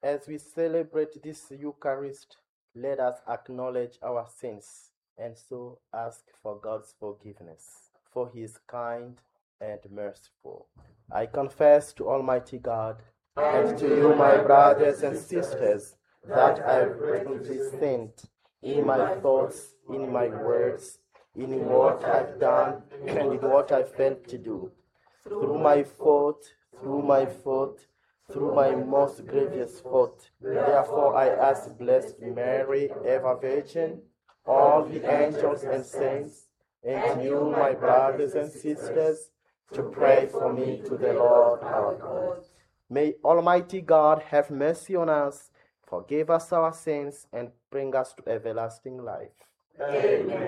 As we celebrate this Eucharist, let us acknowledge our sins and so ask for God's forgiveness, for He is kind and merciful. I confess to Almighty God and to you, my brothers and sisters, that I have greatly sinned in my thoughts, in my words, in what I've done, and in what I failed to do. Through my fault, through my most grievous fault. Therefore I ask Blessed Mary, ever Virgin, all the angels and saints, and you, my brothers and sisters, to pray for me to the Lord our God. May Almighty God have mercy on us, forgive us our sins, and bring us to everlasting life. Amen.